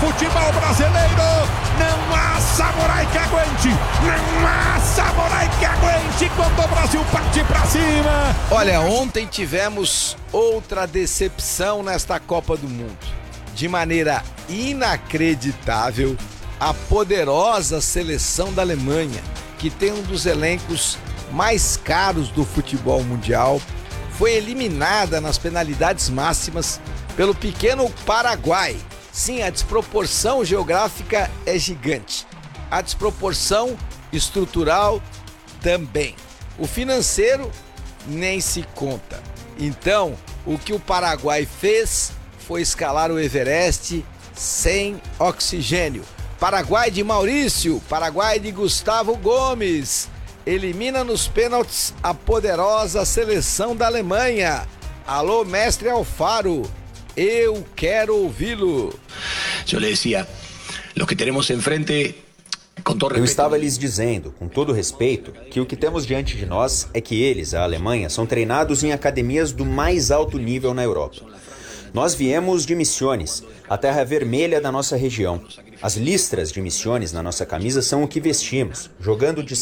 futebol brasileiro. Não há samurai que aguente, não há samurai que aguente quando o Brasil parte pra cima. Olha, ontem tivemos outra decepção nesta Copa do Mundo. De maneira inacreditável, a poderosa seleção da Alemanha, que tem um dos elencos mais caros do futebol mundial, foi eliminada nas penalidades máximas pelo pequeno Paraguai. Sim, a desproporção geográfica é gigante. A desproporção estrutural também. O financeiro nem se conta. Então, o que o Paraguai fez foi escalar o Everest sem oxigênio. Paraguai de Maurício, Paraguai de Gustavo Gomes, elimina nos pênaltis a poderosa seleção da Alemanha. Alô, mestre Alfaro, eu quero ouvi-lo. Eu lhe dizia, o que temos em frente, com todo respeito... Eu estava lhes dizendo, com todo respeito, que o que temos diante de nós é que eles, a Alemanha, são treinados em academias do mais alto nível na Europa. Nós viemos de Misiones, a terra vermelha da nossa região. As listras de Misiones na nossa camisa são o que vestimos, jogando de